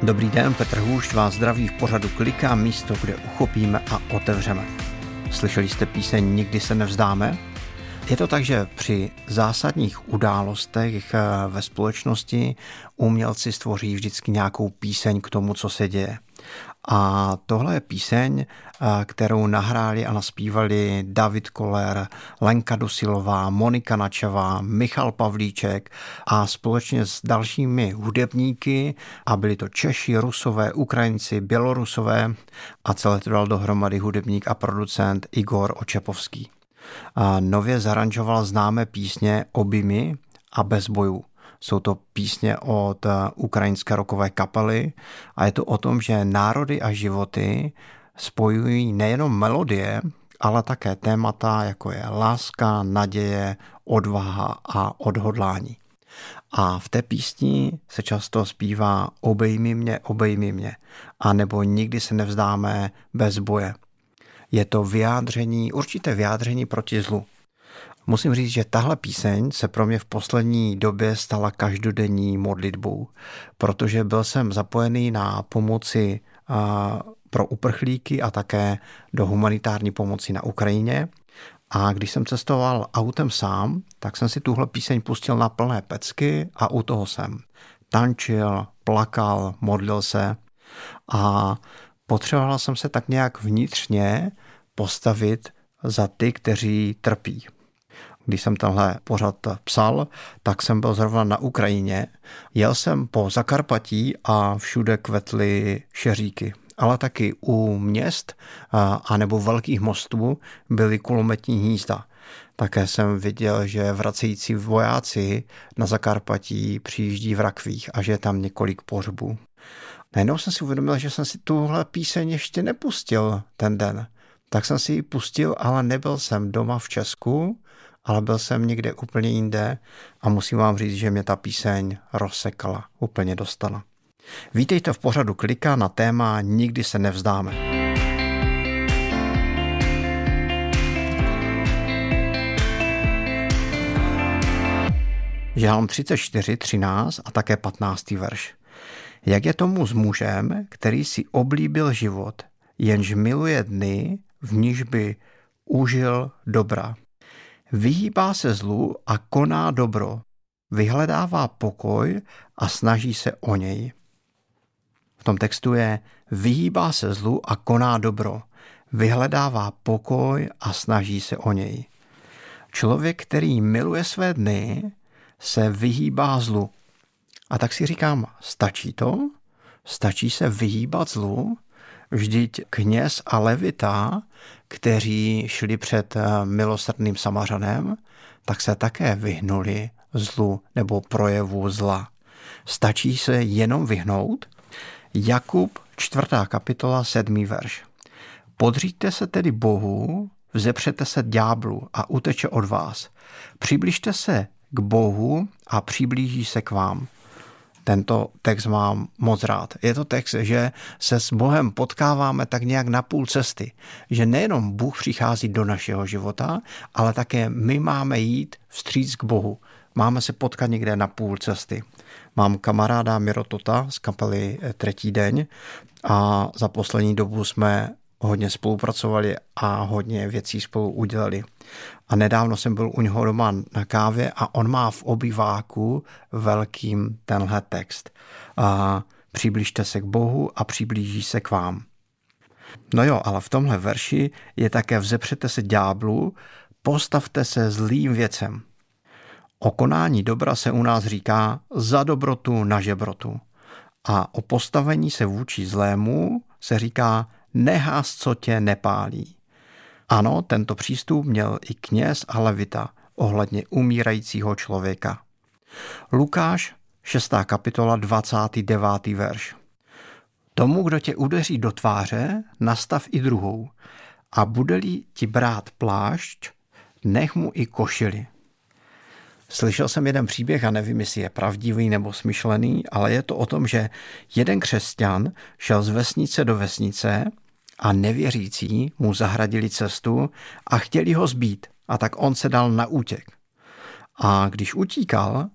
Dobrý den, Petr Hůšť vás zdraví v pořadu Klika, místo, kde uchopíme a otevřeme. Slyšeli jste píseň Nikdy se nevzdáme? Je to tak, že při zásadních událostech ve společnosti umělci stvoří vždycky nějakou píseň k tomu, co se děje. A tohle je píseň, kterou nahráli a naspívali David Koller, Lenka Dusilová, Monika Načavá, Michal Pavlíček a společně s dalšími hudebníky, a byli to Češi, Rusové, Ukrajinci, Bělorusové, a celé to dal dohromady hudebník a producent Igor Očepovský. A nově zaranžoval známé písně Objmi a Bez bojů. Jsou to písně od ukrajinské rockové kapely a je to o tom, že národy a životy spojují nejenom melodie, ale také témata, jako je láska, naděje, odvaha a odhodlání. A v té písni se často zpívá obejmi mě, anebo Nikdy se nevzdáme bez boje. Je to určité vyjádření proti zlu. Musím říct, že tahle píseň se pro mě v poslední době stala každodenní modlitbou, protože byl jsem zapojený na pomoci pro uprchlíky a také do humanitární pomoci na Ukrajině. A když jsem cestoval autem sám, tak jsem si tuhle píseň pustil na plné pecky a u toho jsem tančil, plakal, modlil se a potřeboval jsem se tak nějak vnitřně postavit za ty, kteří trpí. Když jsem tenhle pořad psal, tak jsem byl zrovna na Ukrajině. Jel jsem po Zakarpatí a všude kvetly šeříky. Ale taky u měst anebo velkých mostů byly kulometní hnízda. Také jsem viděl, že vracející vojáci na Zakarpatí přijíždí v rakvích a že je tam několik pohřbů. Najednou jsem si uvědomil, že jsem si tuhle píseň ještě nepustil ten den. Tak jsem si ji pustil, ale nebyl jsem doma v Česku, ale byl jsem někde úplně jinde a musím vám říct, že mě ta píseň rozsekala, úplně dostala. Vítejte v pořadu Klika na téma Nikdy se nevzdáme. Žálm 34:13 a také 15. verš. Jak je tomu s mužem, který si oblíbil život, jenž miluje dny, v níž by užil dobra. Vyhýbá se zlu a koná dobro. Vyhledává pokoj a snaží se o něj. V tom textu je vyhýbá se zlu a koná dobro. Vyhledává pokoj a snaží se o něj. Člověk, který miluje své dny, se vyhýbá zlu. A tak si říkám, stačí to? Stačí se vyhýbat zlu? Vždyť kněz a levita, kteří šli před milosrdným Samařanem, tak se také vyhnuli zlu nebo projevu zla. Stačí se jenom vyhnout? Jakub 4. kapitola 7. verš. Podříďte se tedy Bohu, vzepřete se ďáblu a uteče od vás. Přibližte se k Bohu a přiblíží se k vám. Tento text mám moc rád. Je to text, že se s Bohem potkáváme tak nějak na půl cesty. Že nejenom Bůh přichází do našeho života, ale také my máme jít vstříc k Bohu. Máme se potkat někde na půl cesty. Mám kamaráda Mirotota z kapely Třetí den a za poslední dobu jsme hodně spolupracovali a hodně věcí spolu udělali. A nedávno jsem byl u něho doma na kávě a on má v obyváku velkým tenhle text. A přiblížte se k Bohu a přiblíží se k vám. No jo, ale v tomhle verši je také vzepřete se ďáblu, postavte se zlým věcem. O konání dobra se u nás říká za dobrotu na žebrotu. A o postavení se vůči zlému se říká neház, co tě nepálí. Ano, tento přístup měl i kněz a levita ohledně umírajícího člověka. Lukáš 6. kapitola 29. verš. Tomu, kdo tě udeří do tváře, nastav i druhou. A bude-li ti brát plášť, nech mu i košili. Slyšel jsem jeden příběh a nevím, jestli je pravdivý nebo smyšlený, ale je to o tom, že jeden křesťan šel z vesnice do vesnice a nevěřící mu zahradili cestu a chtěli ho zbít, a tak on se dal na útěk. A když utíkal,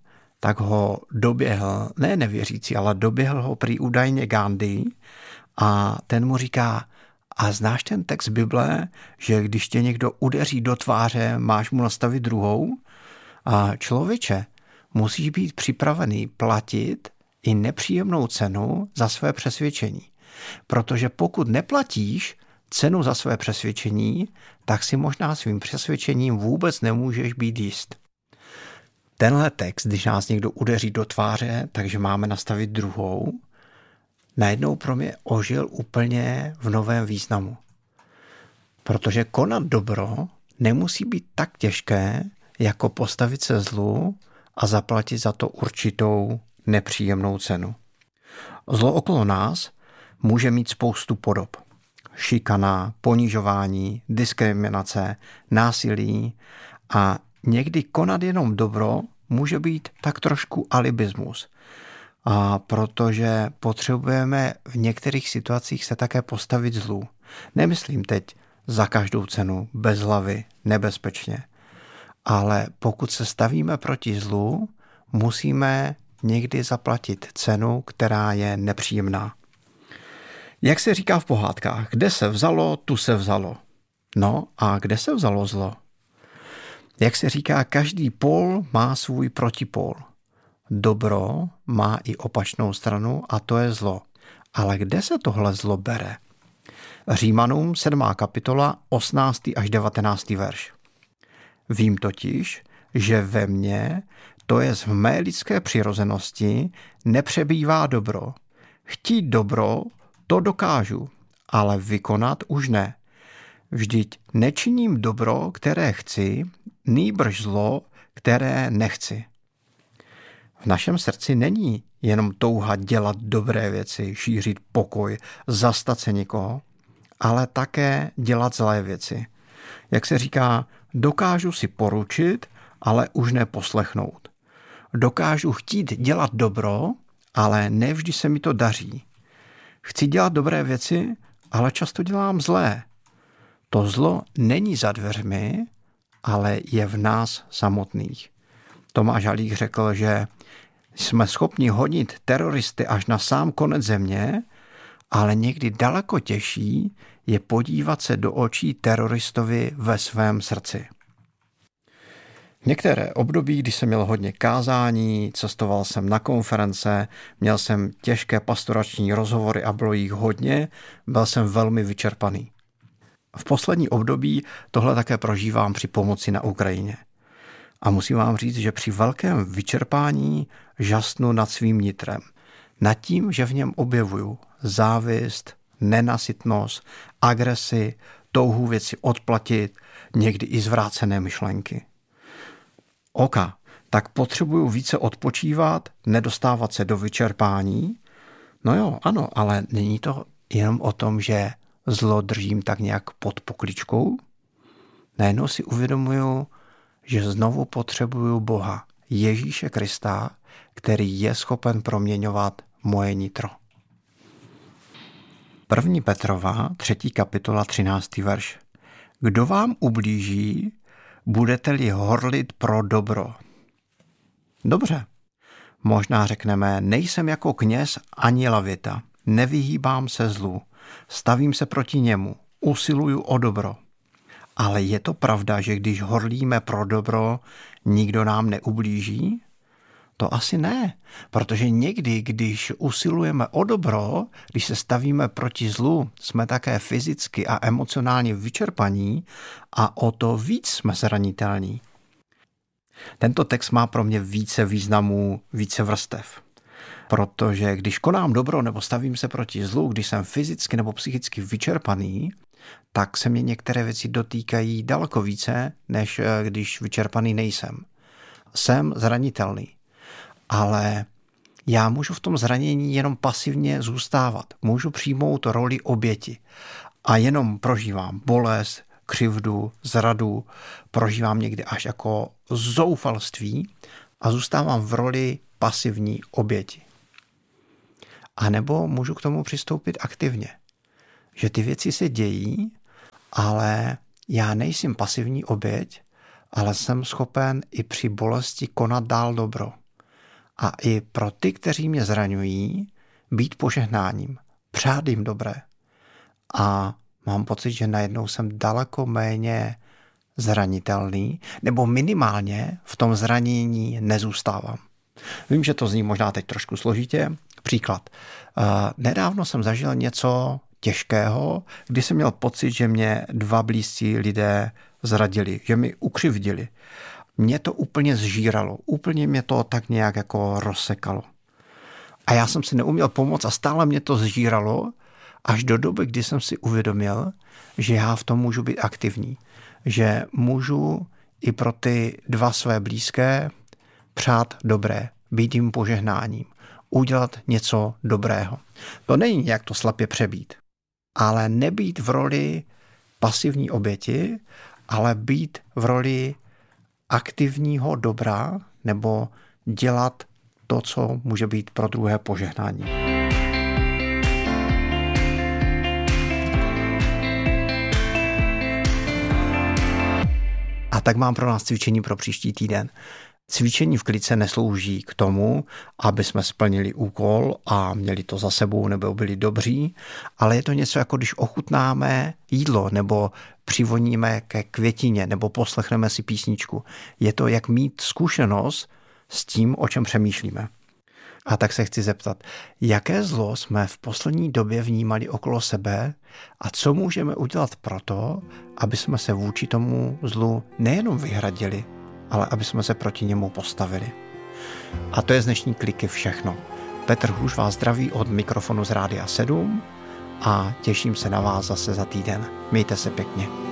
tak ho doběhl, ne nevěřící, ale doběhl ho prý údajně Gandhi a ten mu říká, a znáš ten text Bible, že když tě někdo udeří do tváře, máš mu nastavit druhou? A člověče, musíš být připravený platit i nepříjemnou cenu za své přesvědčení. Protože pokud neplatíš cenu za své přesvědčení, tak si možná svým přesvědčením vůbec nemůžeš být jist. Tenhle text, když nás někdo udeří do tváře, takže máme nastavit druhou, najednou pro mě ožil úplně v novém významu. Protože konat dobro nemusí být tak těžké, jako postavit se zlu a zaplatit za to určitou nepříjemnou cenu. Zlo okolo nás může mít spoustu podob. Šikana, ponižování, diskriminace, násilí a někdy konat jenom dobro může být tak trošku alibismus. A protože potřebujeme v některých situacích se také postavit zlu. Nemyslím teď za každou cenu, bez hlavy, nebezpečně. Ale pokud se stavíme proti zlu, musíme někdy zaplatit cenu, která je nepříjemná. Jak se říká v pohádkách, kde se vzalo, tu se vzalo. No a kde se vzalo zlo? Jak se říká, každý pól má svůj protipól. Dobro má i opačnou stranu a to je zlo. Ale kde se tohle zlo bere? Římanům 7. kapitola 18. až 19. verš. Vím totiž, že ve mně, to jest v mé lidské přirozenosti, nepřebývá dobro. Chtít dobro, to dokážu, ale vykonat už ne. Vždyť nečiním dobro, které chci, nýbrž zlo, které nechci. V našem srdci není jenom touha dělat dobré věci, šířit pokoj, zastat se někoho, ale také dělat zlé věci. Jak se říká, dokážu si poručit, ale už neposlechnout. Dokážu chtít dělat dobro, ale nevždy se mi to daří. Chci dělat dobré věci, ale často dělám zlé. To zlo není za dveřmi, ale je v nás samotných. Tomáš Halík řekl, že jsme schopni honit teroristy až na sám konec země, ale někdy daleko těžší je podívat se do očí teroristovi ve svém srdci. Některé období, když jsem měl hodně kázání, cestoval jsem na konference, měl jsem těžké pastorační rozhovory a bylo jich hodně, byl jsem velmi vyčerpaný. V poslední období tohle také prožívám při pomoci na Ukrajině. A musím vám říct, že při velkém vyčerpání žasnu nad svým nitrem. Nad tím, že v něm objevuju závist, nenasytnost, agresi, touhu věci odplatit, někdy i zvrácené myšlenky. Tak potřebuju více odpočívat, nedostávat se do vyčerpání. No jo, ano, ale není to jenom o tom, že zlo držím tak nějak pod pokličkou. Najednou si uvědomuju, že znovu potřebuju Boha, Ježíše Krista, který je schopen proměňovat moje nitro. 1. Petrova, 3. kapitola, 13. verš. Kdo vám ublíží, budete-li horlit pro dobro. Dobře. Možná řekneme, nejsem jako kněz ani lavita, nevyhýbám se zlu, stavím se proti němu, usiluju o dobro. Ale je to pravda, že když horlíme pro dobro, nikdo nám neublíží? To asi ne, protože někdy, když usilujeme o dobro, když se stavíme proti zlu, jsme také fyzicky a emocionálně vyčerpaní a o to víc jsme zranitelní. Tento text má pro mě více významů, více vrstev. Protože když konám dobro nebo stavím se proti zlu, když jsem fyzicky nebo psychicky vyčerpaný, tak se mě některé věci dotýkají daleko více, než když vyčerpaný nejsem. Jsem zranitelný, ale já můžu v tom zranění jenom pasivně zůstávat. Můžu přijmout roli oběti a jenom prožívám bolest, křivdu, zradu, prožívám někdy až jako zoufalství a zůstávám v roli pasivní oběti. A nebo můžu k tomu přistoupit aktivně, že ty věci se dějí, ale já nejsem pasivní oběť, ale jsem schopen i při bolesti konat dál dobro. a i pro ty, kteří mě zraňují, být požehnáním, přát jim dobré. A mám pocit, že najednou jsem daleko méně zranitelný, nebo minimálně v tom zranění nezůstávám. Vím, že to zní možná teď trošku složitě. Příklad. Nedávno jsem zažil něco těžkého, kdy jsem měl pocit, že mě 2 blízcí lidé zradili, že mi ukřivdili. Mě to úplně zžíralo, úplně mě to tak nějak jako rozsekalo. A já jsem si neuměl pomoct a stále mě to zžíralo, až do doby, kdy jsem si uvědomil, že já v tom můžu být aktivní. Že můžu i pro ty 2 své blízké přát dobré, být jim požehnáním, udělat něco dobrého. To není jak to slepě přebít, ale nebýt v roli pasivní oběti, ale být v roli aktivního dobra nebo dělat to, co může být pro druhé požehnání. A tak mám pro nás cvičení pro příští týden. Cvičení v klice neslouží k tomu, aby jsme splnili úkol a měli to za sebou nebo byli dobří, ale je to něco jako když ochutnáme jídlo nebo přivoníme ke květině nebo poslechneme si písničku. Je to jak mít zkušenost s tím, o čem přemýšlíme. A tak se chci zeptat, jaké zlo jsme v poslední době vnímali okolo sebe a co můžeme udělat proto, aby jsme se vůči tomu zlu nejenom vyhradili, ale aby jsme se proti němu postavili. A to je z dnešní kliky všechno. Petr Hůž vás zdraví od mikrofonu z Rádia 7 a těším se na vás zase za týden. Mějte se pěkně.